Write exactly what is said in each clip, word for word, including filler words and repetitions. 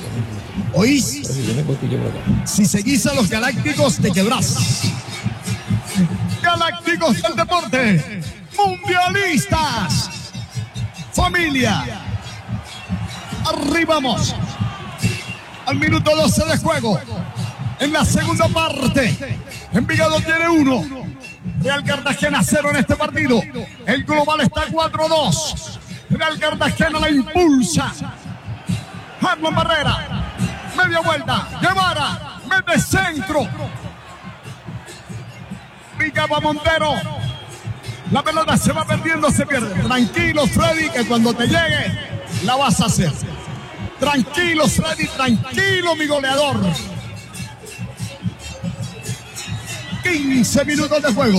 ¿Oís? Si seguís a los Galácticos, te quebrás. Galácticos del deporte, mundialistas, familia. Arribamos al minuto doce de juego. En la segunda parte, Envigado tiene uno, Real Cartagena cero en este partido. El global está cuatro dos. Real Cartagena la impulsa. Harlan Barrera, media vuelta, Guevara, mete centro. Picaba Montero. La pelota se va perdiendo, se pierde. Tranquilo, Freddy, que cuando te llegue la vas a hacer. Tranquilo, Freddy, tranquilo, mi goleador. quince minutos de juego.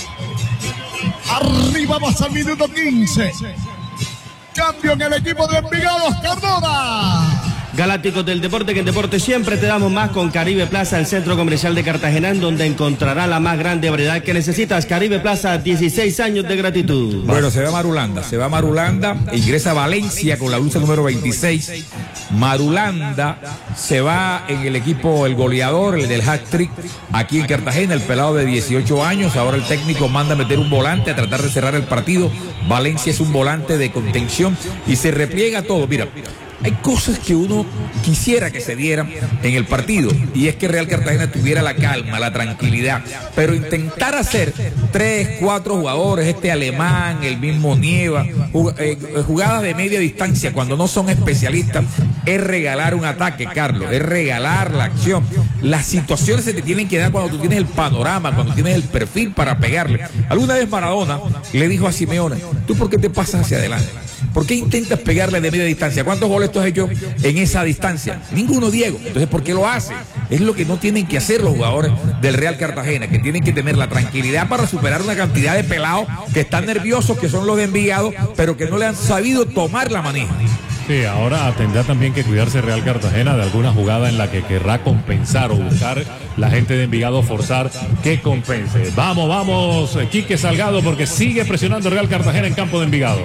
Arriba vamos al minuto quince. Cambio en el equipo de Envigado, Cardona. Galácticos del deporte, que en deporte siempre te damos más con Caribe Plaza, el centro comercial de Cartagena, en donde encontrará la más grande variedad que necesitas. Caribe Plaza, dieciséis años de gratitud. Bueno, se va Marulanda, se va Marulanda, ingresa Valencia con la blusa número veintiséis. Marulanda se va en el equipo, el goleador, el del hat-trick, aquí en Cartagena, el pelado de dieciocho años. Ahora el técnico manda a meter un volante a tratar de cerrar el partido. Valencia es un volante de contención y se repliega todo. Mira, hay cosas que uno quisiera que se dieran en el partido, y es que Real Cartagena tuviera la calma, la tranquilidad, pero intentar hacer tres, cuatro jugadores, este alemán, el mismo Nieva, jugadas de media distancia cuando no son especialistas, es regalar un ataque, Carlos, es regalar la acción. Las situaciones se te tienen que dar cuando tú tienes el panorama, cuando tienes el perfil para pegarle. Alguna vez Maradona le dijo a Simeone: ¿tú por qué te pasas hacia adelante? ¿Por qué intentas pegarle de media distancia? ¿Cuántos goles tú has hecho en esa distancia? Ninguno, Diego. Entonces, ¿por qué lo hace? Es lo que no tienen que hacer los jugadores del Real Cartagena, que tienen que tener la tranquilidad para superar una cantidad de pelados que están nerviosos, que son los de Envigado, pero que no le han sabido tomar la manija. Sí, ahora tendrá también que cuidarse Real Cartagena de alguna jugada en la que querrá compensar o buscar la gente de Envigado forzar que compense. Vamos, vamos, Quique Salgado, porque sigue presionando Real Cartagena en campo de Envigado.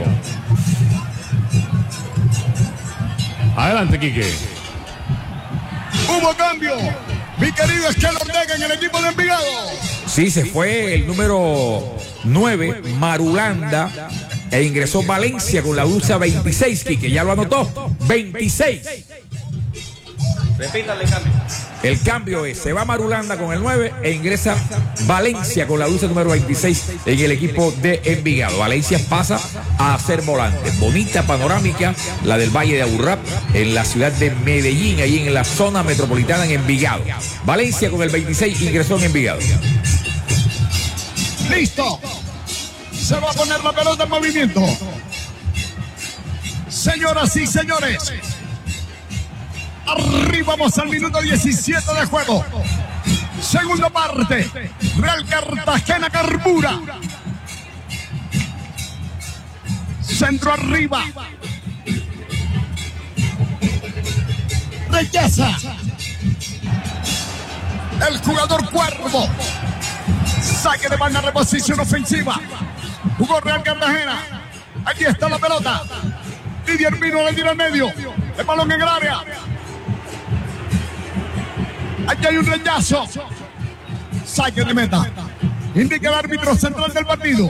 Adelante, Quique. Hubo cambio, mi querido Esquel Ortega, en el equipo de Envigado. Sí, se fue el número nueve, Marulanda, e ingresó Valencia con la blusa veintiséis, Quique, ya lo anotó, veintiséis. Repítale el cambio. El cambio es, se va Marulanda con el nueve e ingresa Valencia con la blusa número veintiséis en el equipo de Envigado. Valencia pasa a ser volante. Bonita panorámica, la del Valle de Aburrá, en la ciudad de Medellín, ahí en la zona metropolitana en Envigado. Valencia con el veintiséis ingresó en Envigado. Listo. Se va a poner la pelota en movimiento. Señoras y señores, arriba vamos al minuto diecisiete de juego. Segunda parte. Real Cartagena carbura. Centro arriba. Rechaza. El jugador Cuervo. Saque de banda, reposición ofensiva. Jugó Real Cartagena. Aquí está la pelota. Didier Pino le tira al medio. El balón en el área. Aquí hay un rechazo. Saque de meta. Indica el árbitro central del partido.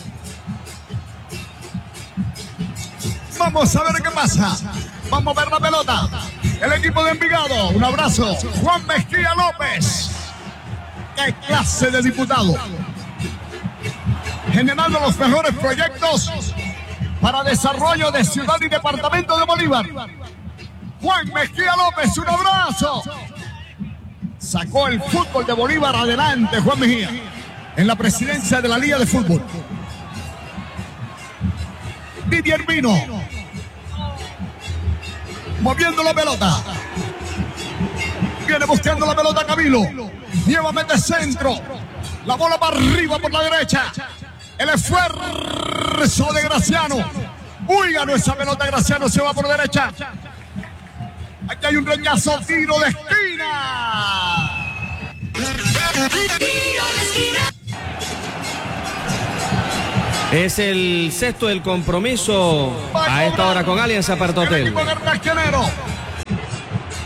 Vamos a ver qué pasa. Vamos a ver la pelota. El equipo de Envigado. Un abrazo. Juan Mejía López. ¡Qué clase de diputado! Generando los mejores proyectos para desarrollo de ciudad y departamento de Bolívar. Juan Mejía López, un abrazo. Sacó el fútbol de Bolívar adelante, Juan Mejía, en la presidencia de la Liga de Fútbol. Didier Pino, moviendo la pelota. Viene buscando la pelota Camilo. Nieva mete centro. La bola para arriba por la derecha. El esfuerzo de Graciano. Uy, ganó esa pelota Graciano. Se va por derecha. Aquí hay un rechazo. Tiro de esquina. Es el sexto del compromiso a esta hora con Alianza Aparta Hotel.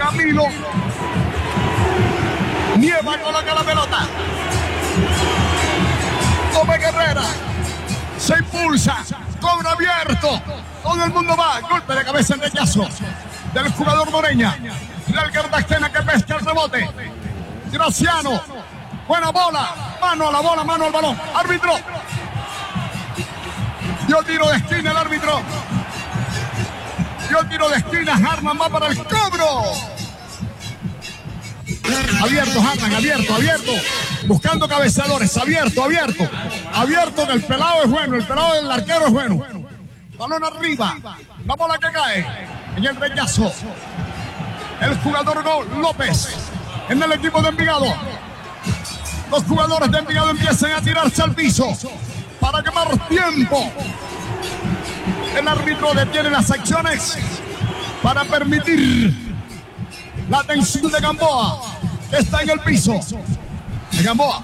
Camilo. Nieva coloca la pelota. Tome Guerrera. Se impulsa. Cobra abierto. Todo el mundo va. Golpe de cabeza en rechazo del jugador Moreña. Real Cartagena que pesca el rebote. Graciano. Buena bola. Mano a la bola, mano al balón. Árbitro. Dio tiro de esquina el árbitro. Dio tiro de esquina. Harman va para el cobro. Abierto, Harman, abierto, abierto. Buscando cabezadores. Abierto, abierto. Abierto, que el pelado es bueno. El pelado del arquero es bueno. Balón arriba. La bola que cae. En el rechazo. El jugador López. En el equipo de Envigado. Los jugadores de Envigado empiezan a tirarse al piso para quemar tiempo. El árbitro detiene las acciones para permitir la atención de Gamboa, que está en el piso. De Gamboa.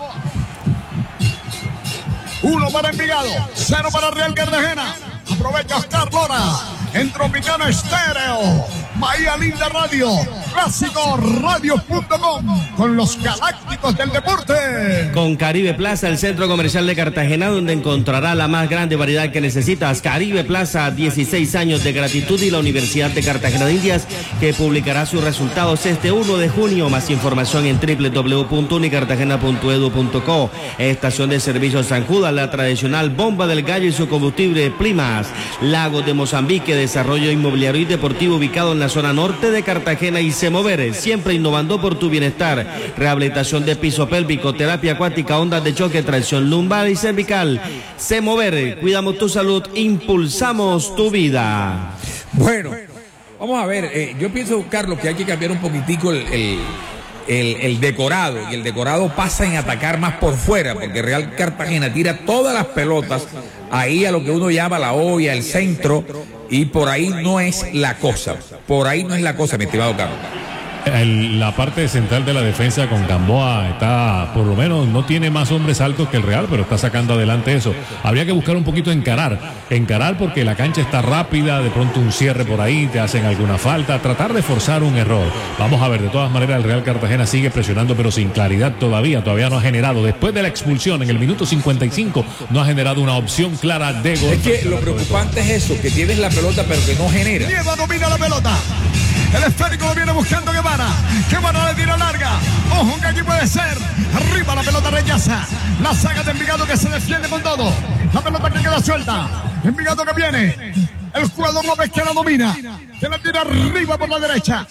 Uno para Envigado, cero para Real Cartagena. Aprovecha Oscar Lora en Tropicana Estéreo, Bahía Linda Radio, Clásico Radio punto com, con los galácticos del deporte. Con Caribe Plaza, el centro comercial de Cartagena, donde encontrará la más grande variedad que necesitas. Caribe Plaza, dieciséis años de gratitud, y la Universidad de Cartagena de Indias, que publicará sus resultados este uno de junio. Más información en doble u doble u doble u punto unicartagena punto edu punto co. Estación de servicio San Judas, la tradicional bomba del gallo y su combustible Primas. Lagos de Mozambique, desarrollo inmobiliario y deportivo ubicado en la zona norte de Cartagena. Y Semover, siempre innovando por tu bienestar. Rehabilitación de piso pélvico, terapia acuática, ondas de choque, tracción lumbar y cervical. Semover, cuidamos tu salud, impulsamos tu vida. Bueno, vamos a ver, eh, yo pienso, Carlos, que hay que cambiar un poquitico el, el, el, el decorado, y el decorado pasa en atacar más por fuera, porque Real Cartagena tira todas las pelotas ahí a lo que uno llama la olla, el centro, y por ahí no es la cosa, por ahí no es la cosa, mi estimado Carlos. El, la parte central de la defensa con Gamboa está, por lo menos, no tiene más hombres altos que el Real, pero está sacando adelante eso. Habría que buscar un poquito encarar, encarar porque la cancha está rápida, de pronto un cierre por ahí, te hacen alguna falta, tratar de forzar un error. Vamos a ver, de todas maneras el Real Cartagena sigue presionando, pero sin claridad todavía, todavía no ha generado, después de la expulsión en el minuto cincuenta y cinco, no ha generado una opción clara de gol. Es que lo preocupante es eso, que tienes la pelota pero que no genera. Nieva domina la pelota. El esférico lo viene buscando Guevara. Guevara le tira larga. Ojo que aquí puede ser. Arriba la pelota rechaza. La saga de Envigado que se defiende con todo. La pelota que queda suelta. Envigado que viene. El jugador López que la domina. Que la tira arriba por la derecha.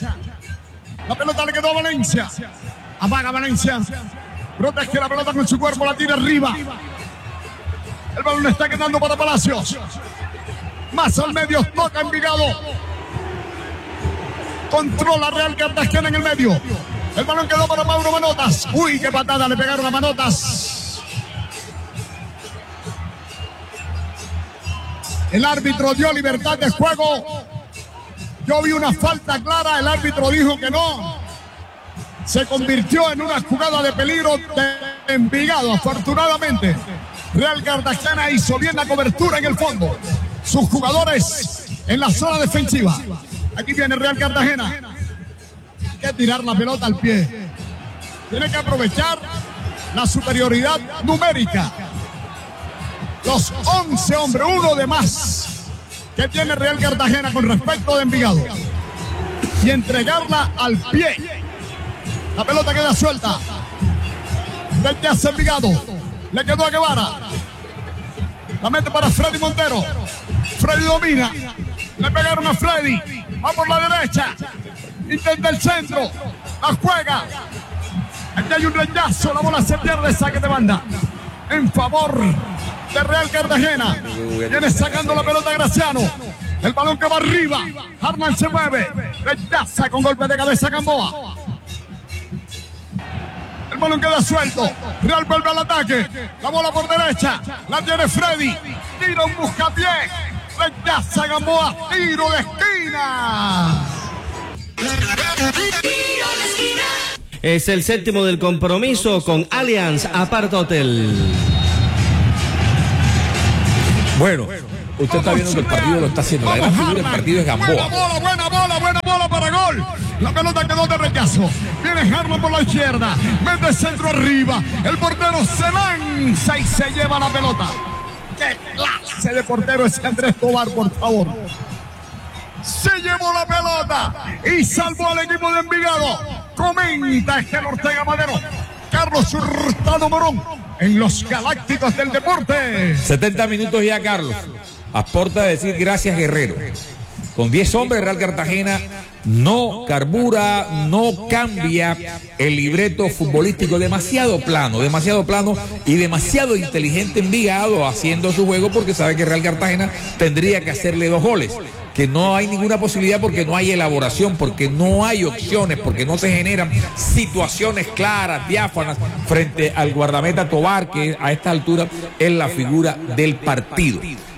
La pelota le quedó a Valencia. Apaga Valencia. Protege la pelota con su cuerpo. La tira arriba. El balón está quedando para Palacios. Más al medio. Toca Envigado. Controla Real Cartagena en el medio. El balón quedó para Mauro Manotas. Uy, qué patada le pegaron a Manotas. El árbitro dio libertad de juego. Yo vi una falta clara. El árbitro dijo que no. Se convirtió en una jugada de peligro de Envigado. Afortunadamente, Real Cartagena hizo bien la cobertura en el fondo. Sus jugadores en la zona defensiva. Aquí viene Real Cartagena. Hay que tirar la pelota al pie. Tiene que aprovechar la superioridad numérica. Los once hombres, uno de más, que tiene Real Cartagena con respecto de Envigado. Y entregarla al pie. La pelota queda suelta. Desde hace Envigado. Le quedó a Guevara. La mete para Freddy Montero. Freddy domina. Le pegaron a Freddy. Va por la derecha. Intenta el centro. La juega. Aquí hay un rechazo. La bola se pierde. Saque de banda. En favor de Real Cartagena. Viene sacando la pelota Graciano. El balón que va arriba. Harman se mueve. Rechaza con golpe de cabeza Gamboa. El balón queda suelto. Real vuelve al ataque. La bola por derecha. La tiene Freddy. Tira un buscapié. Rechaza Gamboa, tiro de esquina. Es el séptimo del compromiso con Allianz Apart Hotel. Bueno, usted está viendo que el partido lo está haciendo. La gran figura del partido es Gamboa. Buena bola, buena bola, buena bola para gol. La pelota quedó de rechazo. Viene Harman por la izquierda. Mete centro arriba. El portero se lanza y se lleva la pelota. ¡Qué clase de portero es Andrés Tobar, por favor! Se llevó la pelota y salvó al equipo de Envigado. Comenta Ángel Ortega Madero. Carlos Hurtado Morón en los Galácticos del Deporte. setenta minutos ya, Carlos. Aporta decir gracias, Guerrero. Con diez hombres, Real Cartagena no carbura, no cambia el libreto futbolístico. Demasiado plano, demasiado plano y demasiado inteligente Envigado haciendo su juego, porque sabe que Real Cartagena tendría que hacerle dos goles. Que no hay ninguna posibilidad porque no hay elaboración, porque no hay opciones, porque no se generan situaciones claras, diáfanas, frente al guardameta Tobar, que a esta altura es la figura del partido.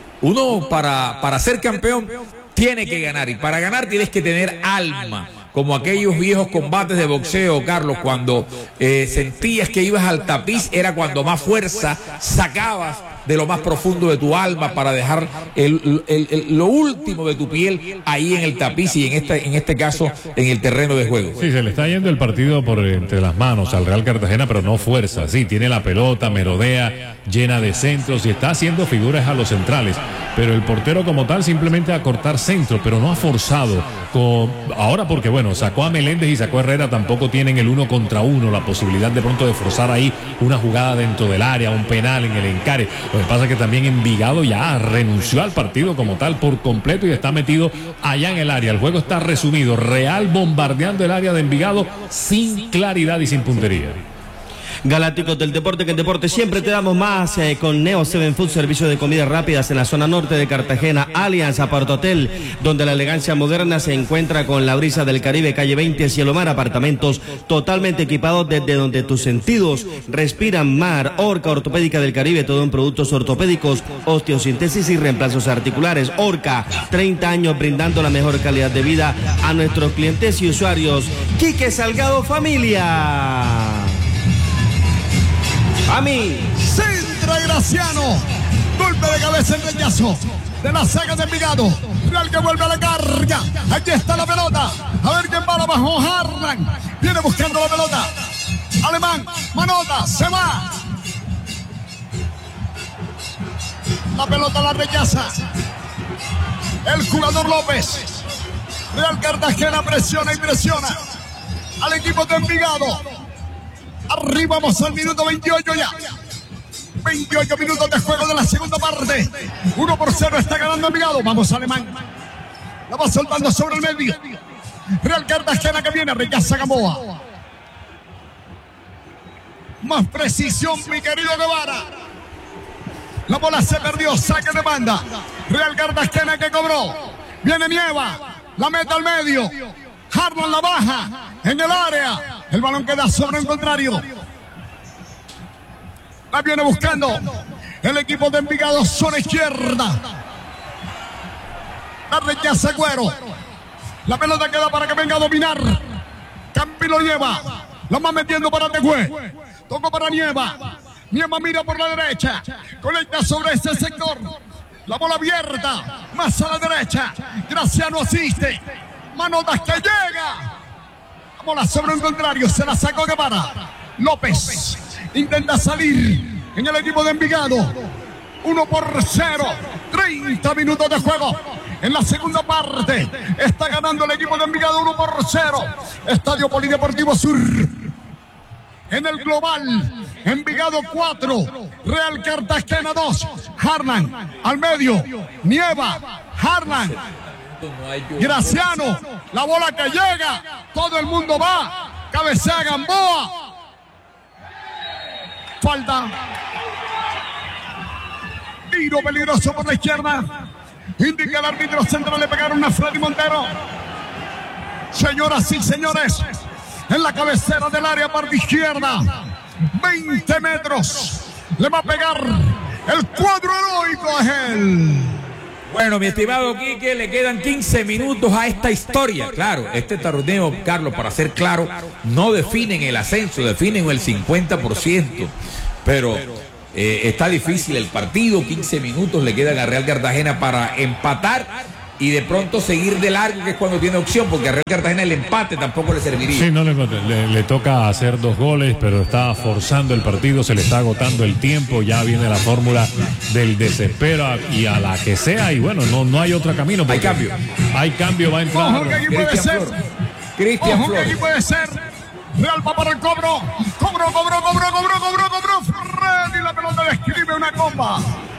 Uno para, para ser campeón tiene que ganar, y para ganar tienes que tener alma, como aquellos viejos combates de boxeo, Carlos, cuando eh, sentías que ibas al tapiz, era cuando más fuerza sacabas de lo más profundo de tu alma para dejar el, el, el, lo último de tu piel ahí en el tapiz, y en este, en este caso en el terreno de juego. Sí, se le está yendo el partido por entre las manos al Real Cartagena, pero no fuerza. Sí, tiene la pelota, merodea, llena de centros y está haciendo figuras a los centrales, pero el portero como tal simplemente a cortar centro, pero no ha forzado. Con... Ahora porque bueno, sacó a Meléndez y sacó a Herrera, tampoco tienen el uno contra uno, la posibilidad de pronto de forzar ahí una jugada dentro del área, un penal en el encare. Lo que pasa es que también Envigado ya renunció al partido como tal por completo y está metido allá en el área. El juego está resumido, Real bombardeando el área de Envigado sin claridad y sin puntería. Galácticos del Deporte, que en Deporte siempre te damos más, eh, con Neo Seven Food, servicio de comidas rápidas en la zona norte de Cartagena. Alianza Aparto Hotel, donde la elegancia moderna se encuentra con la brisa del Caribe, calle veinte, Cielo Mar, apartamentos totalmente equipados desde donde tus sentidos respiran mar. Orca Ortopédica del Caribe, todo en productos ortopédicos, osteosíntesis y reemplazos articulares. Orca, treinta años brindando la mejor calidad de vida a nuestros clientes y usuarios. Quique Salgado Familia. A mí. Centra y Graciano. Golpe de cabeza en rechazo de la saga de Envigado. Real que vuelve a la carga. Aquí está la pelota. A ver quién va abajo. Harlan. Viene buscando la pelota. Alemán. Manota. Se va. La pelota la rechaza el jugador López. Real Cartagena presiona y presiona al equipo de Envigado. Arriba, vamos al minuto veintiocho ya. veintiocho minutos de juego de la segunda parte. uno por cero está ganando Envigado. Vamos, Alemán. La va soltando sobre el medio. Real Cartagena que viene, rechaza Gamboa. Más precisión, mi querido Guevara. La bola se perdió, saque de banda. Real Cartagena que cobró. Viene Nieva, la mete al medio. Harlan la baja en el área. El balón queda sobre el contrario. La viene buscando el equipo de Envigado, zona izquierda. La rechaza Cuero. La pelota queda para que venga a dominar. Campi lo lleva. La va metiendo para Tejué. Tocó para Nieva. Nieva mira por la derecha. Conecta sobre ese sector. La bola abierta. Más a la derecha. Graciano asiste. Manotas que llega. La bola sobre el contrario. Se la sacó Guevara. López intenta salir en el equipo de Envigado. uno por cero. treinta minutos de juego. En la segunda parte está ganando el equipo de Envigado uno por cero. Estadio Polideportivo Sur. En el global, Envigado cuatro, Real Cartagena dos. Harlan al medio. Nieva. Harlan. Graciano. La bola que llega. Todo el mundo va. Cabecea Gamboa. Falta. Tiro peligroso por la izquierda. Indica el árbitro central, le pegaron a Freddy Montero. Señoras y señores, en la cabecera del área parte izquierda, veinte metros, le va a pegar el cuadro heroico a él. Bueno, mi estimado Quique, le quedan quince minutos a esta historia. Claro, este torneo, Carlos, para ser claro, no definen el ascenso, definen el cincuenta por ciento. Pero eh, está difícil el partido, quince minutos le quedan a Real Cartagena para empatar y de pronto seguir de largo, que es cuando tiene opción, porque a Real Cartagena el empate tampoco le serviría. Sí, no le, le, le toca hacer dos goles, pero está forzando el partido, se le está agotando el tiempo, ya viene la fórmula del desespero y a la que sea, y bueno, no, no hay otro camino. Hay cambio. Hay cambio, va a entrar. Ojo que aquí puede ser. Cristian Ojo que aquí puede ser. Real va para el cobro. Cobro, cobro, cobro, cobro, cobro, cobro. Freddy, la pelota le escribe una copa.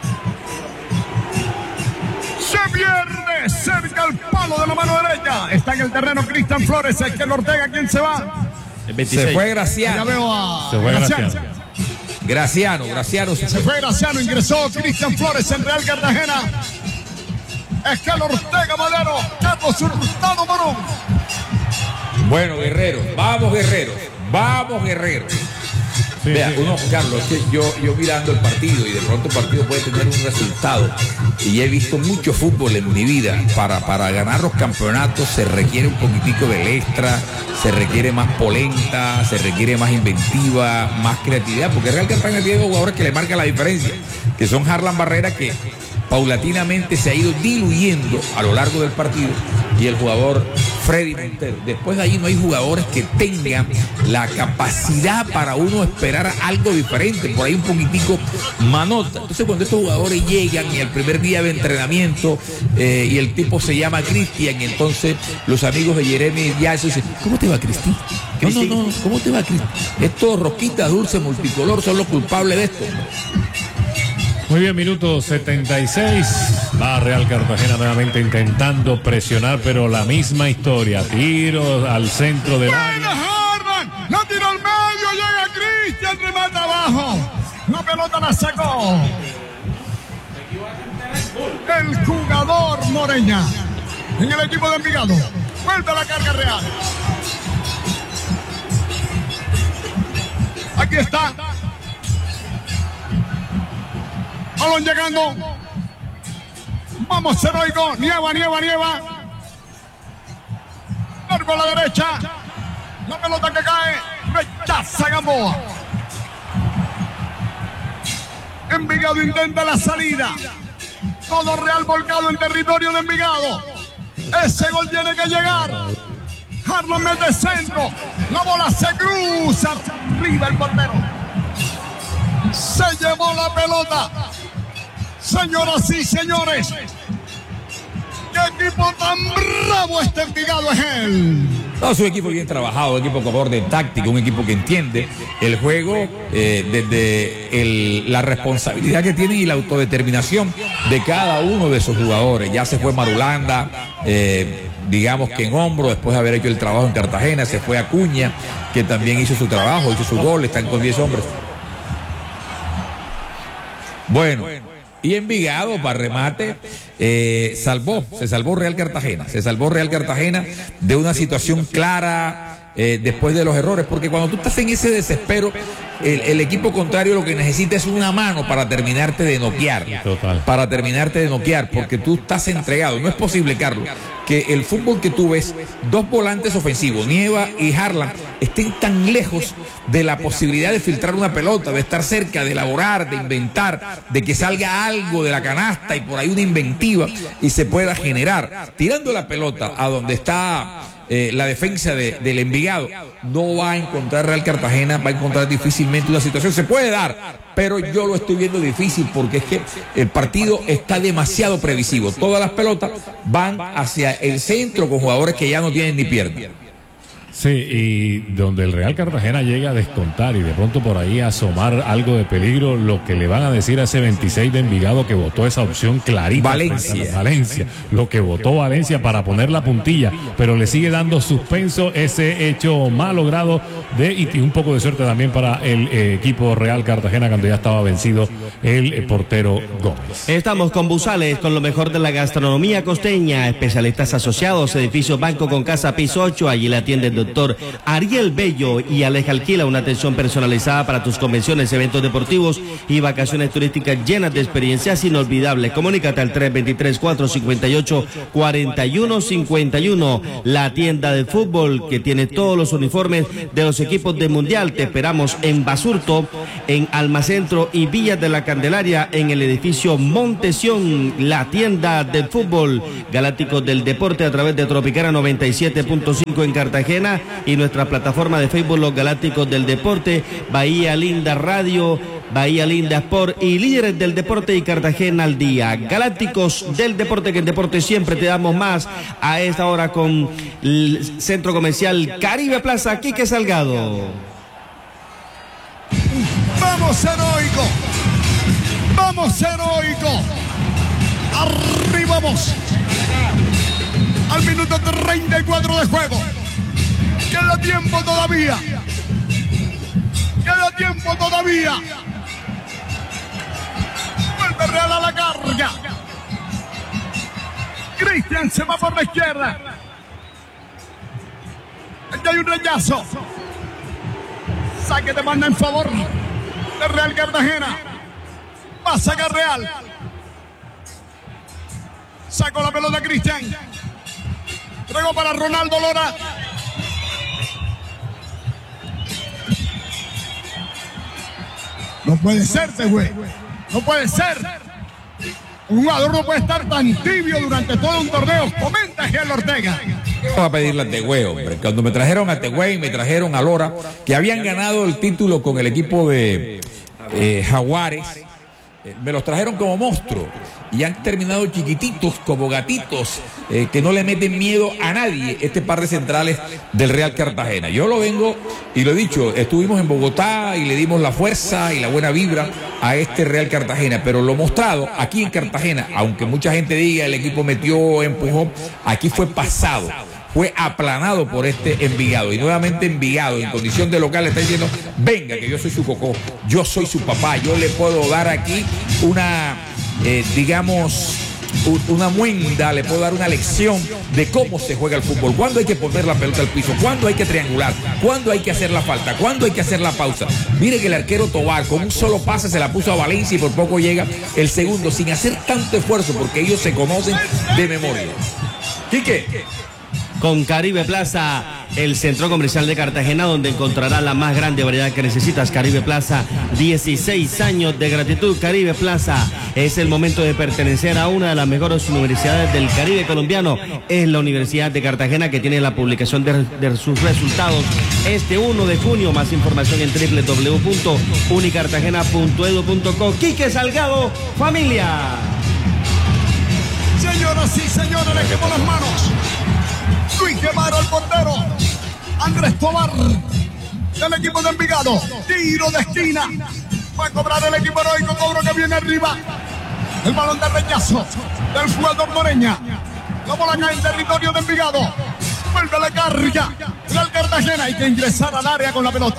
Se pierde cerca al palo de la mano derecha. Está en el terreno Cristian Flores, el que Ortega, ¿quién se va? El veintiséis. Se fue Graciano. Ya veo a Se fue Graciano. Graciano, Graciano. Se fue Graciano, ingresó Cristian Flores en Real Cartagena. Es que Ortega Madero, Carlos Hurtado Morón. Bueno, Guerrero, vamos Guerrero, vamos Guerrero. Sí, Vea, sí. uno, Carlos, es que yo, yo mirando el partido y de pronto el partido puede tener un resultado. Y he visto mucho fútbol en mi vida. Para, para ganar los campeonatos se requiere un poquitico del extra, se requiere más polenta, se requiere más inventiva, más creatividad, porque Real Cartagena tiene dos jugadores que le marcan la diferencia, que son Harlan Barrera, que paulatinamente se ha ido diluyendo a lo largo del partido, y el jugador Freddy Montero. Después de allí no hay jugadores que tengan la capacidad para uno esperar algo diferente, por ahí un poquitico manota. Entonces cuando estos jugadores llegan y el primer día de entrenamiento eh, y el tipo se llama Cristian, y entonces los amigos de Jeremy ya eso dicen, ¿cómo te va Cristian? No, no, no, ¿cómo te va Cristian? Estos rosquitas dulce multicolor son los culpables de esto. Muy bien, minuto setenta y seis. Va Real Cartagena nuevamente intentando presionar, pero la misma historia. Tiro al centro del Buena área. Harlan, la tira al medio, llega Cristian, remata abajo. La pelota la sacó el jugador Moreña en el equipo de Envigado. Vuelve a la carga Real. Aquí está. Balón llegando. Vamos, Heroico. Nieva, nieva, nieva. Largo a la derecha. La pelota que cae. Rechaza Gamboa. Envigado intenta la salida. Todo Real volcado en territorio de Envigado. Ese gol tiene que llegar. Harlan mete centro. La bola se cruza. Arriba el portero. Se llevó la pelota. Señoras y señores, ¿qué equipo tan bravo este Envigado es él? No, es un equipo bien trabajado, un equipo con orden táctico, un equipo que entiende el juego eh, desde el, la responsabilidad que tiene y la autodeterminación de cada uno de esos jugadores. Ya se fue Marulanda, eh, digamos que en hombro, después de haber hecho el trabajo en Cartagena, se fue Acuña, que también hizo su trabajo, hizo su gol, están con diez hombres. Bueno. Y Envigado, para remate, eh, salvó, se salvó Real Cartagena, se salvó Real Cartagena de una situación clara eh, después de los errores, porque cuando tú estás en ese desespero, el, el equipo contrario lo que necesita es una mano para terminarte de noquear, Total. para terminarte de noquear, porque tú estás entregado. No es posible, Carlos, que el fútbol que tú ves, dos volantes ofensivos, Nieva y Harlan, estén tan lejos de la posibilidad de filtrar una pelota, de estar cerca, de elaborar, de inventar, de que salga algo de la canasta y por ahí una inventiva y se pueda generar. Tirando la pelota a donde está eh, la defensa de, del Envigado, no va a encontrar Real Cartagena, va a encontrar difícilmente una situación. Se puede dar, pero yo lo estoy viendo difícil porque es que el partido está demasiado previsivo. Todas las pelotas van hacia el centro con jugadores que ya no tienen ni pierna. Sí, y donde el Real Cartagena llega a descontar y de pronto por ahí asomar algo de peligro, lo que le van a decir a ese veintiséis de Envigado que votó esa opción clarita. Valencia. Valencia, lo que votó Valencia para poner la puntilla, pero le sigue dando suspenso ese hecho mal logrado de, y, y un poco de suerte también para el eh, equipo Real Cartagena cuando ya estaba vencido el eh, portero Gómez. Estamos con Busales, con lo mejor de la gastronomía costeña, especialistas asociados, edificio Banco con Casa Piso ocho, allí le atienden doctor Ariel Bello y Aleja Alquila, una atención personalizada para tus convenciones, eventos deportivos y vacaciones turísticas llenas de experiencias inolvidables. Comunícate al tres dos tres, cuatro cinco ocho, cuatro uno cinco uno, la tienda de fútbol que tiene todos los uniformes de los equipos del Mundial. Te esperamos en Basurto, en Almacentro y Villas de la Candelaria, en el edificio Montesión, la tienda de fútbol. Galácticos del Deporte a través de Tropicana noventa y siete punto cinco en Cartagena y nuestra plataforma de Facebook Los Galácticos del Deporte, Bahía Linda Radio, Bahía Linda Sport y Líderes del Deporte y Cartagena al día. Galácticos del Deporte, que el deporte siempre te damos más a esta hora con el Centro Comercial Caribe Plaza, Quique Salgado. Vamos heroico, vamos heroico, arriba vamos, al minuto treinta y cuatro de juego, queda tiempo todavía, queda tiempo todavía, vuelve Real a la carga, Cristian se va por la izquierda, aquí hay un rechazo, saque de banda en favor de Real Cartagena. Va a sacar Real. Sacó la pelota Cristian. Entregó para Ronaldo Lora. No puede ser, güey. No puede ser. Un jugador no puede estar tan tibio durante todo un torneo. Comenta Gel Ortega. Vamos a pedirle a Tegüey, hombre. Cuando me trajeron a Tegüey, me trajeron a Lora, que habían ganado el título con el equipo de eh, Jaguares. Eh, me los trajeron como monstruos y han terminado chiquititos, como gatitos, eh, que no le meten miedo a nadie, este par de centrales del Real Cartagena. Yo lo vengo y lo he dicho, estuvimos en Bogotá y le dimos la fuerza y la buena vibra a este Real Cartagena, pero lo mostrado aquí en Cartagena, aunque mucha gente diga el equipo metió, empujó, aquí fue pasado, fue aplanado por este Envigado. Y nuevamente Envigado, en condición de local, le está diciendo, venga, que yo soy su cocó, yo soy su papá, yo le puedo dar aquí una, eh, digamos, una muenda, le puedo dar una lección de cómo se juega el fútbol, cuándo hay que poner la pelota al piso, cuándo hay que triangular, cuándo hay que hacer la falta, cuándo hay que hacer la pausa. Mire que el arquero Tobar con un solo pase se la puso a Valencia y por poco llega el segundo, sin hacer tanto esfuerzo, porque ellos se conocen de memoria. Quique. Con Caribe Plaza, el centro comercial de Cartagena, donde encontrarás la más grande variedad que necesitas. Caribe Plaza, dieciséis años de gratitud. Caribe Plaza, es el momento de pertenecer a una de las mejores universidades del Caribe colombiano. Es la Universidad de Cartagena, que tiene la publicación de, de sus resultados este uno de junio. Más información en doble u doble u doble u punto unicartagena punto edu punto co. Quique Salgado, familia. Señoras y señores, le quemo las manos. Luis Guevara, el portero. Andrés Tobar, del equipo de Envigado. Tiro de esquina. Va a cobrar el equipo heroico. Cobro que viene arriba. El balón de rechazo del jugador Moreña. La bola cae en territorio de Envigado. Vuelve la carga. Real Cartagena. Hay que ingresar al área con la pelota.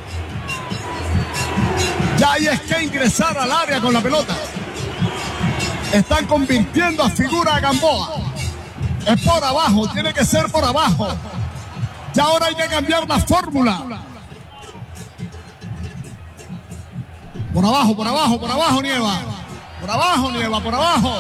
Ya hay es que ingresar al área con la pelota. Están convirtiendo a figura a Gamboa. Es por abajo, tiene que ser por abajo. Y ahora hay que cambiar la fórmula. Por abajo, por abajo, por abajo, Nieva. Por abajo, Nieva, por abajo.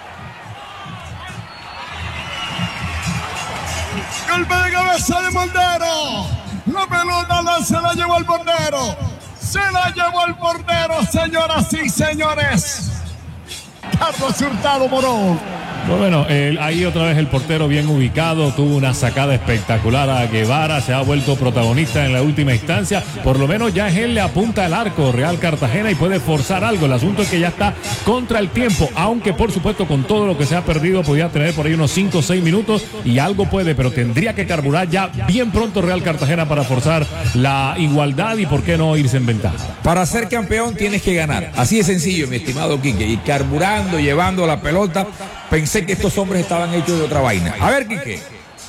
Golpe de cabeza de Montero. La pelota la, se la llevó el portero. Se la llevó el portero, señoras y señores. Carlos Hurtado Morón. Bueno, el, ahí otra vez el portero bien ubicado, tuvo una sacada espectacular a Guevara, se ha vuelto protagonista en la última instancia, por lo menos ya él le apunta al arco Real Cartagena y puede forzar algo. El asunto es que ya está contra el tiempo, aunque por supuesto con todo lo que se ha perdido podría tener por ahí unos cinco o seis minutos y algo puede, pero tendría que carburar ya bien pronto Real Cartagena para forzar la igualdad y por qué no irse en ventaja. Para ser campeón tienes que ganar, así de sencillo, mi estimado Quique, y carburando, llevando la pelota. Pensé que estos hombres estaban hechos de otra vaina. A ver, Quique.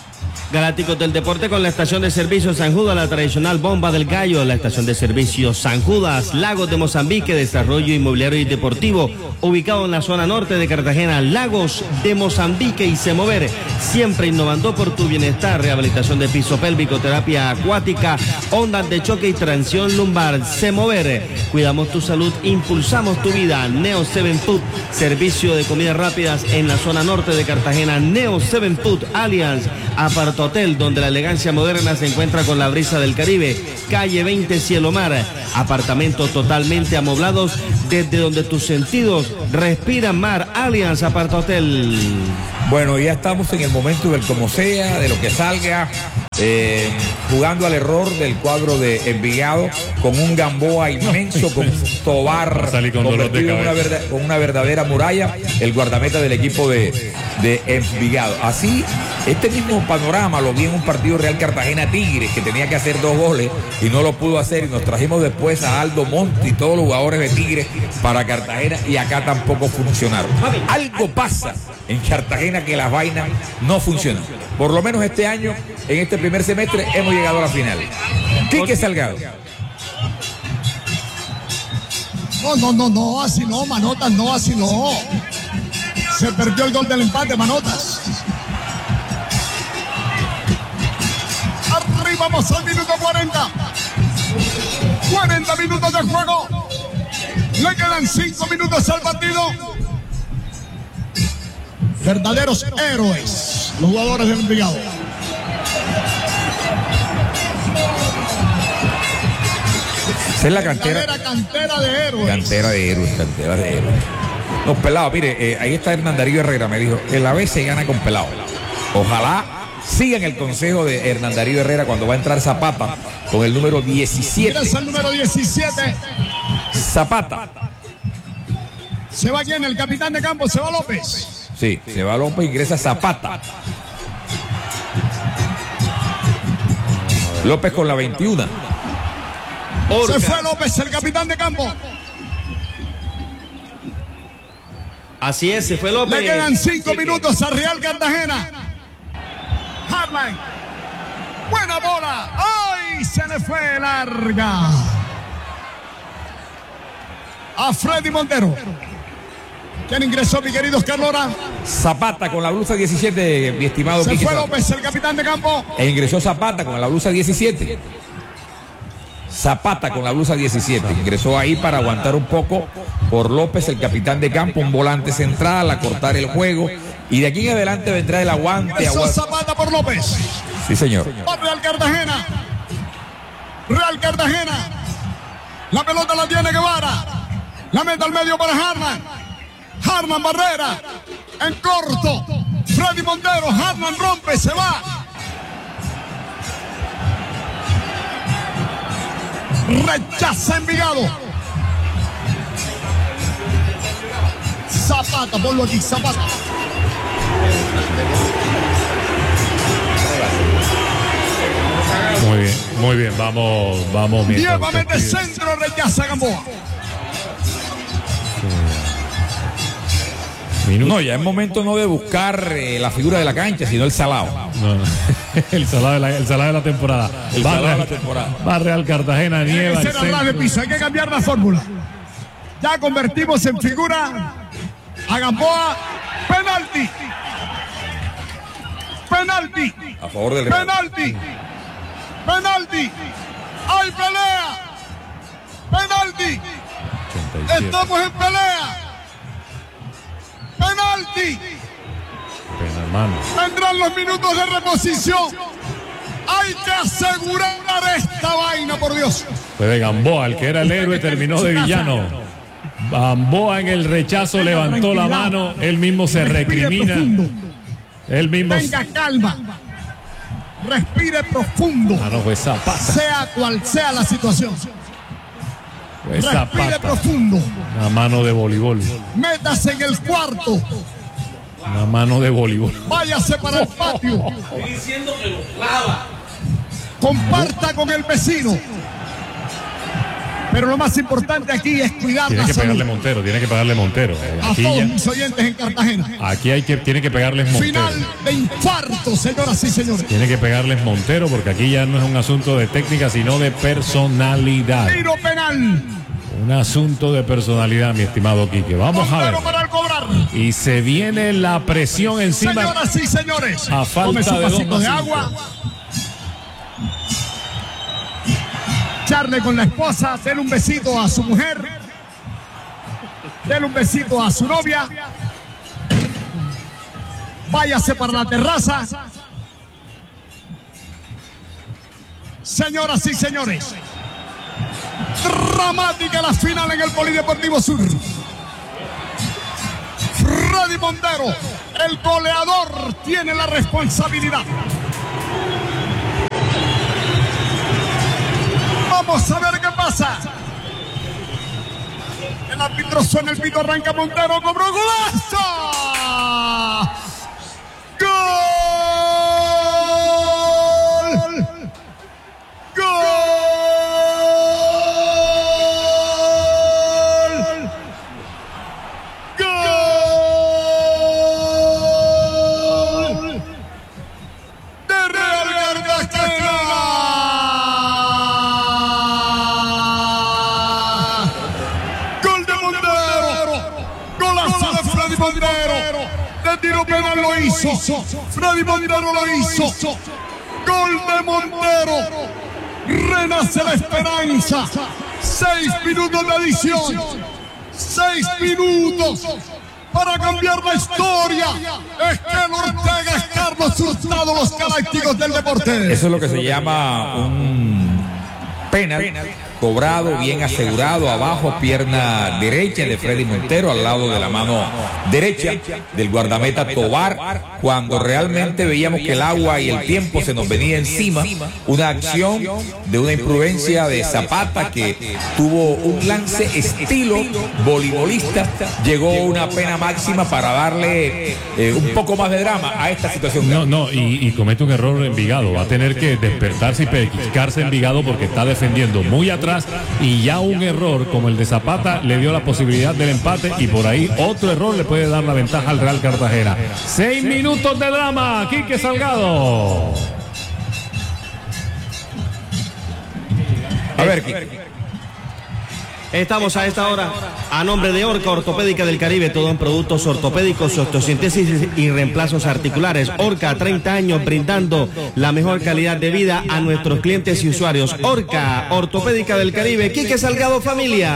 Galácticos del Deporte con la estación de servicio San Judas, la tradicional bomba del gallo, la estación de servicio San Judas, Lagos de Mozambique, desarrollo inmobiliario y deportivo, ubicado en la zona norte de Cartagena, Lagos de Mozambique y Semover, siempre innovando por tu bienestar, rehabilitación de piso pélvico, terapia acuática, ondas de choque y tracción lumbar. Semover, cuidamos tu salud, impulsamos tu vida. Neo Seven Food, servicio de comidas rápidas en la zona norte de Cartagena. Neo Seven Food Alliance, Aparto Hotel, donde la elegancia moderna se encuentra con la brisa del Caribe. Calle veinte Cielo Mar, apartamentos totalmente amoblados desde donde tus sentidos respiran mar. Alliance Aparto Hotel. Bueno, ya estamos en el momento del como sea, de lo que salga, eh, jugando al error del cuadro de Envigado, con un Gamboa inmenso, con un Tobar con, convertido en una, verdad, con una verdadera muralla, el guardameta del equipo de, de Envigado. Así, este mismo panorama lo vi en un partido Real Cartagena Tigres, que tenía que hacer dos goles y no lo pudo hacer, y nos trajimos después a Aldo Monti y todos los jugadores de Tigres para Cartagena, y acá tampoco funcionaron. Algo pasa en Cartagena que las vainas no funcionan. Por lo menos este año, en este primer semestre, hemos llegado a la final. Quique Salgado. No, no, no, no, así no, Manotas, no, así no. Se perdió el gol del empate, Manotas. Arriba, vamos al minuto cuarenta. cuarenta minutos de juego. Le quedan cinco minutos al partido. Verdaderos héroes, los jugadores del Envigado. Esa es la cantera. Verdadera cantera de héroes. Cantera de héroes, cantera de héroes. Los pelados, mire, eh, ahí está Hernán Darío Herrera, me dijo, el A B se gana con pelado. Ojalá sigan el consejo de Hernán Darío Herrera cuando va a entrar Zapata con el número diecisiete. Es el número diecisiete. Zapata. Se va quién, el capitán de campo, se va López. Sí, se va López, ingresa Zapata. López con la veintiuno. Se fue López, el capitán de campo. Así es, se fue López. Le quedan cinco minutos a Real Cartagena. Hartline. Buena bola. ¡Ay! Se le fue larga. A Freddy Montero. ¿Quién ingresó, mi querido Oscar Lora? Zapata con la blusa diecisiete, mi estimado. Se Quique fue Zapata. López, el capitán de campo. E ingresó Zapata con la blusa diecisiete. Zapata con la blusa diecisiete. Ingresó ahí para aguantar un poco por López, el capitán de campo, un volante central, a cortar el juego. Y de aquí en adelante vendrá el aguante. Ingresó aguante. Zapata por López. Sí, señor. Por Real Cartagena. Real Cartagena. La pelota la tiene Guevara. La mete al medio para Hartman. Hartman Barrera. En corto. Freddy Montero. Hartman rompe. Se va. Rechaza Envigado. Zapata. Ponlo aquí. Zapata. Muy bien, muy bien, vamos, vamos. Nuevamente centro, rechaza Gamboa. Minuto. No, ya es momento no de buscar eh, la figura de la cancha, sino el salado. No, no. El salado de la, el salado de la temporada. El Va salado Real, de la temporada. va Real Cartagena, Tiene nieva que el ser a ras de centro. piso, hay que cambiar la fórmula. Ya convertimos en figura a Gamboa. Penalti. Penalti. A favor del Real. Penalti. Penalti. Hay pelea. Penalti. ochenta y siete. Estamos en pelea. Penalti. Pena, hermano. Vendrán los minutos de reposición. Hay que asegurar esta vaina, por Dios. Fue de Gamboa, el que era el héroe, terminó de villano. Gamboa en el rechazo levantó la mano, él mismo se Respire recrimina. profundo. Él mismo. Tenga calma. Respire profundo. Ah, no, fue Zapata. Sea cual sea la situación. Fue Respire Zapata. profundo. Una mano de voleibol. Métase en el cuarto. Una mano de voleibol. Váyase para el patio. Estoy diciendo que lo clava. Comparta con el vecino. Pero lo más importante aquí es cuidar Tiene la que salud. pegarle Montero, tiene que pegarle Montero. A Aquí, todos ya- mis oyentes en Cartagena. aquí hay que, tiene que pegarles Montero. Final de infarto, señoras y señores. Tiene que pegarles Montero porque aquí ya no es un asunto de técnica, sino de personalidad. Tiro penal. Un asunto de personalidad, mi estimado Quique. Vamos a ver. Montero para el cobrar. Y se viene la presión encima. Señoras y señores. A falta Tome su de dos vasito más de cinco. agua. Charle con la esposa. Denle un besito a su mujer. Denle un besito a su novia. Váyase para la terraza. Señoras y señores. Dramática la final en el Polideportivo Sur. Freddy Montero, el goleador, tiene la responsabilidad. Vamos a ver qué pasa. El árbitro suena el pito, arranca Montero, cobró golazo. ¡Gol! ¡Gol! ¡Gol! ¡De Real Cartagena! ¡Gol de Montero! ¡Golazo de Freddy Montero! De tiro penal lo hizo. Freddy Montero lo hizo. Gol de Montero. Renace la esperanza. Seis minutos de adición. Seis minutos para cambiar la historia. Es que Ortega, es Carlos Hurtado, los galácticos del deporte. Eso es lo que se llama un penal cobrado, bien asegurado, abajo, pierna derecha de Freddy Montero, al lado de la mano derecha del guardameta Tobar, cuando realmente veíamos que el agua y el tiempo se nos venía encima. Una acción de una imprudencia de Zapata que tuvo un lance estilo voleibolista, llegó una pena máxima para darle eh, un poco más de drama a esta situación. No, no, y, y comete un error Envigado. Va a tener que despertarse y pellizcarse Envigado porque está defendiendo muy atrás y ya un error como el de Zapata le dio la posibilidad del empate y por ahí otro error le puede dar la ventaja al Real Cartagena. Seis minutos de drama, Quique Salgado. A ver, Quique. Estamos a esta hora a nombre de Orca Ortopédica del Caribe, todo en productos ortopédicos, osteosíntesis y reemplazos articulares. Orca, treinta años brindando la mejor calidad de vida a nuestros clientes y usuarios. Orca Ortopédica del Caribe, Quique Salgado, familia.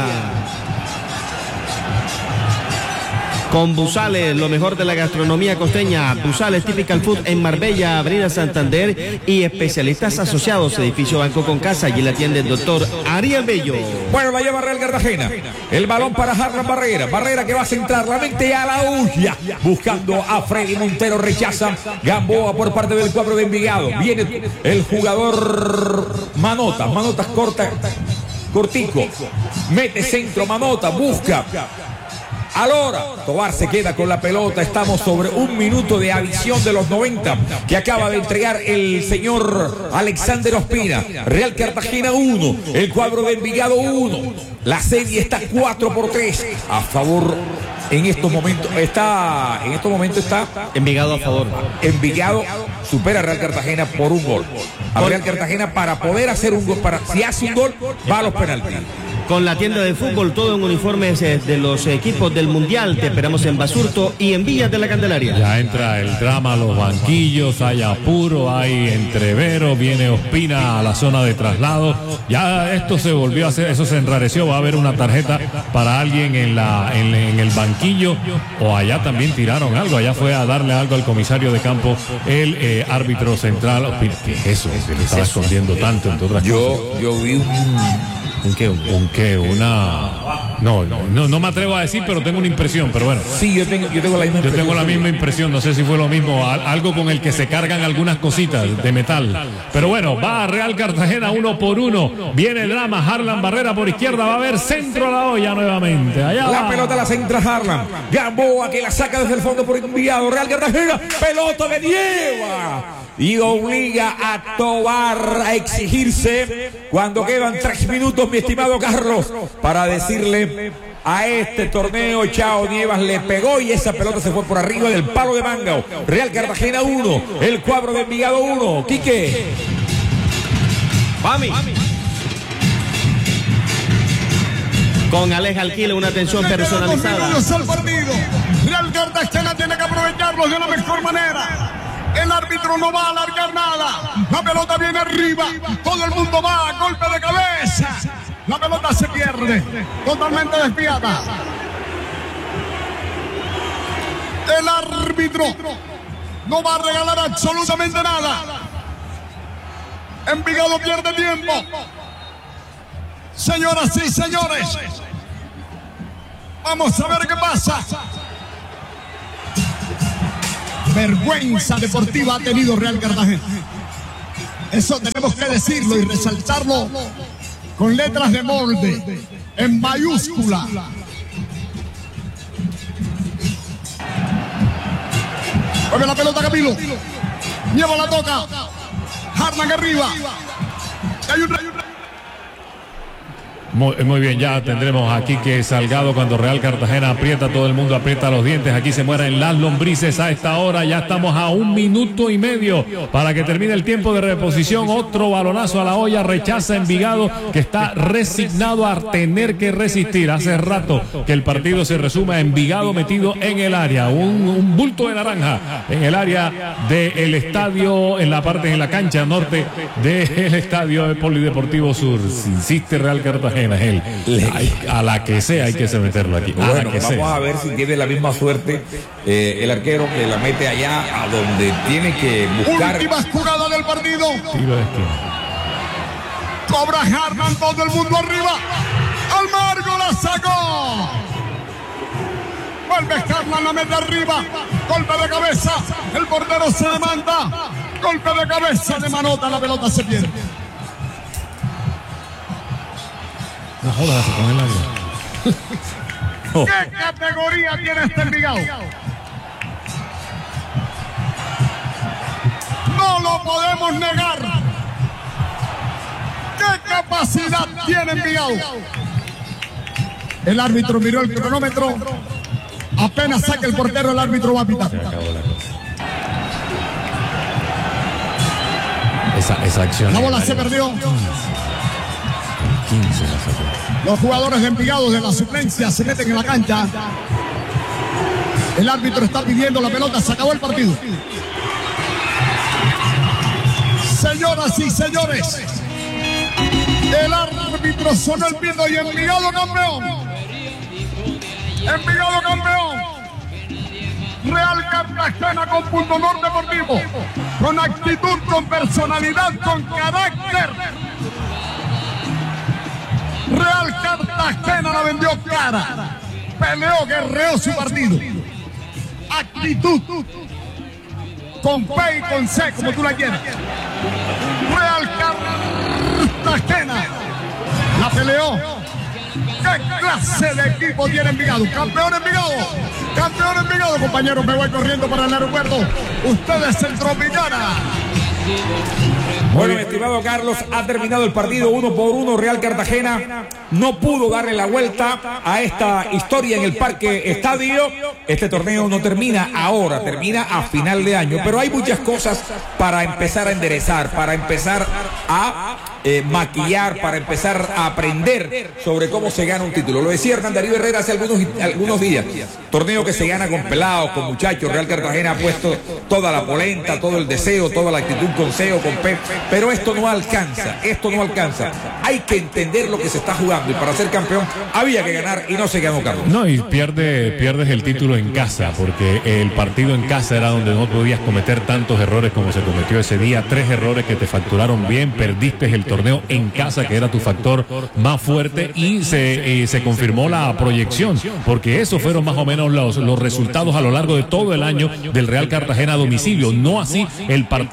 Con Busales, lo mejor de la gastronomía costeña. Busales Typical Food en Marbella, Avenida Santander y especialistas asociados, edificio Banco con Casa. Allí la atiende el doctor Ariel Bello. Bueno, la lleva Real Cartagena. El balón para Harlan Barrera. Barrera que va a centrar la mente a la huya. Buscando a Freddy Montero. Rechaza Gamboa por parte del cuadro de Envigado. Viene el jugador Manotas. Manotas corta. Cortico. Mete centro Manota. Busca. Alora, Tobar se queda con la pelota. Estamos sobre un minuto de adición de los noventa que acaba de entregar el señor Alexander Ospina. Real Cartagena uno, el cuadro de Envigado uno. La serie está cuatro por tres a favor. En estos momentos está, en estos momentos está Envigado a favor. Envigado supera a Real Cartagena por un gol. A Real Cartagena para poder hacer un gol, para si hace un gol va a los penaltis. Con la tienda de fútbol, todo en uniformes eh, de los equipos del Mundial. Te esperamos en Basurto y en Villas de la Candelaria. Ya entra el drama a los banquillos, hay apuro, hay entrevero, viene Ospina a la zona de traslado. Ya esto se volvió a hacer, eso se enrareció, va a haber una tarjeta para alguien en, la, en, en el banquillo, o allá también tiraron algo, allá fue a darle algo al comisario de campo, el eh, árbitro central Ospina. ¿Qué es eso? Se le estaba escondiendo tanto, entre otras cosas. Yo, yo vi un... ¿Un qué? ¿Un qué? Una... No, no, no, no me atrevo a decir, pero tengo una impresión, pero bueno. Sí, yo tengo, yo tengo la misma Yo impresión. tengo la misma impresión, no sé si fue lo mismo, al- algo con el que se cargan algunas cositas de metal. Pero bueno, va a Real Cartagena uno por uno. Viene el drama, Harlan Barrera por izquierda, va a haber centro a la olla nuevamente. Allá La va. pelota la centra Harlan. Gamboa que la saca desde el fondo por Envigado. Real Cartagena. Pelota de Nieva. y obliga a Tobar a exigirse cuando quedan tres minutos, mi estimado Carlos, para decirle a este torneo, Chao Nievas le pegó y esa pelota se fue por arriba del palo de Mangao. Real Cartagena uno, el cuadro de Envigado uno. Quique. Pami. Con Aleja Alquile, una atención personalizada. Real Cartagena tiene que aprovecharlo de la mejor manera. El árbitro no va a alargar nada. La pelota viene arriba. Todo el mundo va a golpe de cabeza. La pelota se pierde. Totalmente desviada. El árbitro no va a regalar absolutamente nada. Envigado pierde tiempo. Señoras y señores, vamos a ver qué pasa. Vergüenza deportiva ha tenido Real Cartagena. Eso tenemos que decirlo y resaltarlo con letras de molde, en mayúscula. Mueve la pelota Camilo. Lleva la toca. Harlan arriba. Hay un rayo. Muy, muy bien, ya tendremos aquí que Salgado cuando Real Cartagena aprieta, todo el mundo aprieta los dientes, aquí se mueren las lombrices a esta hora, ya estamos a un minuto y medio para que termine el tiempo de reposición. Otro balonazo a la olla, rechaza Envigado, que está resignado a tener que resistir. Hace rato que el partido se resume a Envigado metido en el área, un, un bulto de naranja en el área del estadio, en la parte, en la cancha norte del estadio Polideportivo Sur. Insiste Real Cartagena. Él, hay, a la que sea hay que someterlo aquí. A bueno, la que vamos sea. a ver si tiene la misma suerte eh, el arquero que la mete allá a donde tiene que buscar. Última jugada del partido. Tiro de esquina. Cobra Harman, todo el mundo arriba. Al marco la sacó. Vuelve Harman, la mete arriba. Golpe de cabeza. El portero se levanta. Golpe de cabeza de Manota. La pelota se pierde. No jodas con el área. Oh. ¿Qué categoría tiene este Envigado? No lo podemos negar. ¿Qué capacidad tiene Envigado? El árbitro miró el cronómetro. Apenas saque el portero, el árbitro va a pitar. Se acabó la cosa. Esa, esa acción. La bola se perdió. quince la sacó. Los jugadores de Envigado de la suplencia se meten en la cancha. El árbitro está pidiendo la pelota. Se acabó el partido. Señoras y señores, el árbitro sonó el pito y Envigado campeón. Envigado campeón. Real Cartagena con punto norte deportivo. Con actitud, con personalidad, con carácter. Real Cartagena la vendió cara. Peleó, guerreó su partido. Actitud. Con P y con C, como tú la quieras. Real Cartagena la peleó. ¿Qué clase de equipo tiene Envigado? Campeón Envigado. Campeón Envigado, compañeros. Me voy corriendo para el aeropuerto. Ustedes en Tropicana. Bueno, mi estimado Carlos, ha terminado el partido uno por uno. Real Cartagena no pudo darle la vuelta a esta historia en el Parque Estadio. Este torneo no termina ahora, termina a final de año, pero hay muchas cosas para empezar a enderezar, para empezar a eh, maquillar, para empezar a aprender sobre cómo se gana un título. Lo decía Hernán Darío Herrera hace algunos, algunos días. Torneo que se gana con pelados, con muchachos. Real Cartagena ha puesto toda la polenta, todo el deseo, toda la actitud con C E O, con P. Pero esto no alcanza, esto no alcanza. Hay que entender lo que se está jugando y para ser campeón había que ganar y no se ganó, Carlos. No, y pierde, pierdes el título en casa, porque el partido en casa era donde no podías cometer tantos errores como se cometió ese día. Tres errores que te facturaron bien, perdiste el torneo en casa, que era tu factor más fuerte, y se, eh, se confirmó la proyección, porque esos fueron más o menos los, los resultados a lo largo de todo el año del Real Cartagena a domicilio. No así el partido de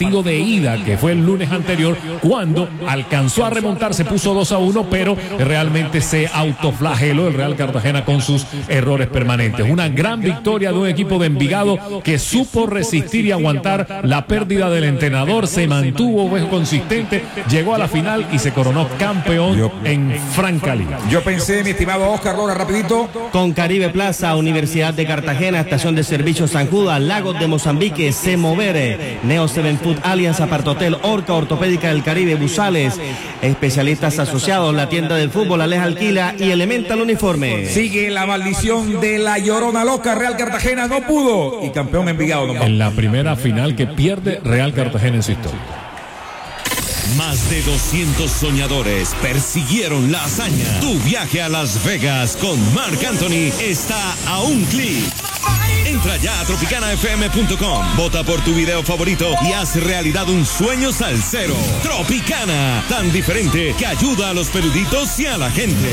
ida, que fue el lunes anterior, cuando alcanzó a remontar, se puso dos a uno, pero realmente se autoflageló el Real Cartagena con sus errores permanentes. Una gran victoria de un equipo de Envigado que supo resistir y aguantar la pérdida del entrenador, se mantuvo consistente, llegó a la final y se coronó campeón yo, en franca liga. Yo pensé, mi estimado Oscar Lora, rapidito. Con Caribe Plaza, Universidad de Cartagena, Estación de Servicio San Judas, Lagos de Mozambique, Semovere, Neo Seven Food, Allianz Apartotel, Orca Ortopédica del Caribe, Busales, especialistas asociados, la tienda del fútbol, Aleja Alquila y Elemental Uniforme. Sigue la maldición de la Llorona Loca, Real Cartagena no pudo y campeón Envigado no pudo. En la primera final que pierde Real Cartagena en su historia. Más de doscientos soñadores persiguieron la hazaña. Tu viaje a Las Vegas con Marc Anthony está a un clic. Entra ya a tropicana f m punto com, vota por tu video favorito y haz realidad un sueño salsero. Tropicana, tan diferente que ayuda a los peluditos y a la gente.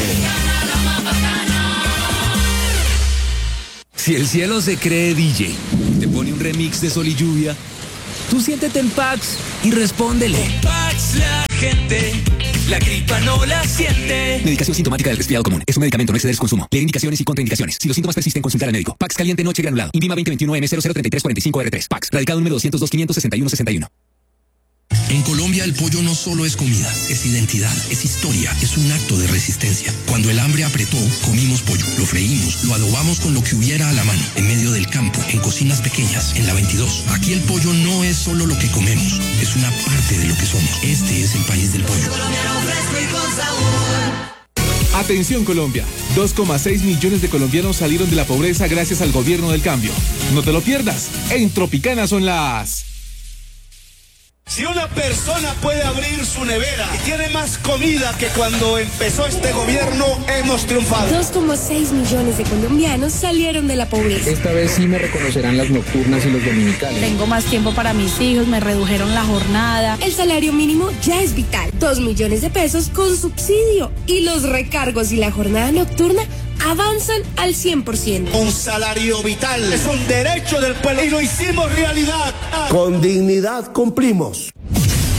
Si el cielo se cree D J, te pone un remix de Sol y Lluvia, tú siéntete en Pax y respóndele. Pax, la gente, la gripa no la siente. Medicación sintomática del resfriado común. Es un medicamento, no exceder su consumo. Leer indicaciones y contraindicaciones. Si los síntomas persisten, consultar al médico. Pax caliente noche granulado. Invima veinte veintiuno M cero cero treinta y tres cuarenta y cinco R tres. Pax. Radicado número doscientos dos, quinientos sesenta y uno sesenta y uno. En Colombia el pollo no solo es comida, es identidad, es historia, es un acto de resistencia. Cuando el hambre apretó, comimos pollo, lo freímos, lo adobamos con lo que hubiera a la mano, en medio del campo, en cocinas pequeñas, en la veintidós. Aquí el pollo no es solo lo que comemos, es una parte de lo que somos. Este es el país del pollo. Atención Colombia, dos coma seis millones de colombianos salieron de la pobreza gracias al gobierno del cambio. No te lo pierdas, en Tropicana son las... Si una persona puede abrir su nevera y tiene más comida que cuando empezó este gobierno, hemos triunfado. dos coma seis millones de colombianos salieron de la pobreza. Esta vez sí me reconocerán las nocturnas y los dominicales. Tengo más tiempo para mis hijos, me redujeron la jornada. El salario mínimo ya es vital. Dos millones de pesos con subsidio. Y los recargos y la jornada nocturna avanzan al cien por ciento. Un salario vital es un derecho del pueblo y lo hicimos realidad. Con dignidad cumplimos.